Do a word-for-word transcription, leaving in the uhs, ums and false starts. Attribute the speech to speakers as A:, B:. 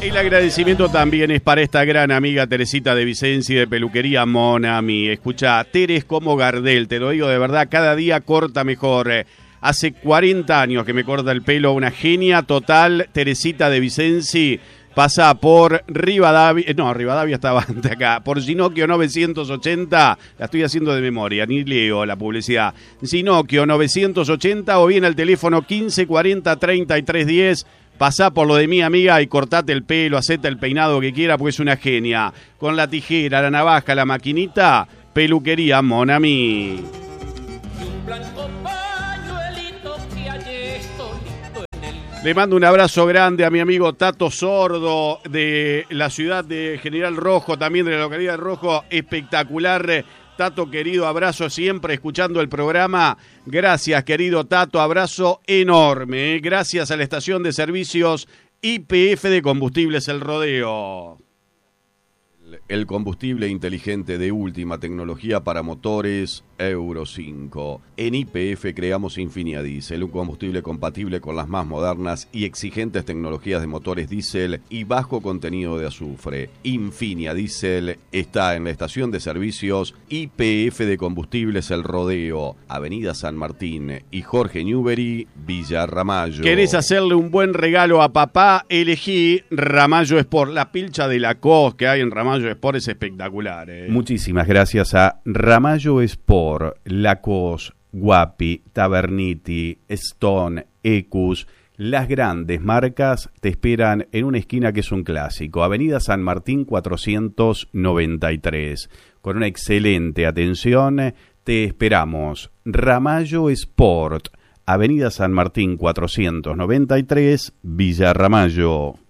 A: El agradecimiento también es para esta gran amiga Teresita de Vicenzi de Peluquería Monami. Escucha, Teres como Gardel, te lo digo de verdad, cada día corta mejor. Hace cuarenta años que me corta el pelo, una genia total, Teresita de Vicenzi. Pasa por Rivadavia, no, Rivadavia estaba antes acá, por Ginocchio novecientos ochenta, la estoy haciendo de memoria, ni leo la publicidad. Ginocchio novecientos ochenta o bien al teléfono quince cuarenta treinta y tres diez. Pasá por lo de mi amiga y cortate el pelo, hacete el peinado que quiera, porque es una genia. Con la tijera, la navaja, la maquinita, Peluquería Monami. Le mando un abrazo grande a mi amigo Tato Sordo de la ciudad de General Rojo, también de la localidad de Rojo, espectacular. Tato, querido, abrazo siempre escuchando el programa. Gracias, querido Tato, abrazo enorme. ¿eh? Gracias a la estación de servicios Y P F de Combustibles El Rodeo. El combustible inteligente de última tecnología para motores Euro cinco. En Y P F creamos Infinia Diesel, un combustible compatible con las más modernas y exigentes tecnologías de motores diésel y bajo contenido de azufre. Infinia Diesel está en la estación de servicios Y P F de Combustibles El Rodeo, Avenida San Martín y Jorge Newbery, Villa Ramallo. ¿Querés hacerle un buen regalo a papá? Elegí Ramallo Sport, la pilcha de la cos que hay en Ramallo Sport es espectacular. ¿eh? Muchísimas gracias a Ramallo Sport, Lacoste, Guapi, Taverniti, Stone, Ecus. Las grandes marcas te esperan en una esquina que es un clásico, Avenida San Martín cuatrocientos noventa y tres. Con una excelente atención te esperamos. Ramallo Sport, Avenida San Martín cuatrocientos noventa y tres, Villa Ramallo.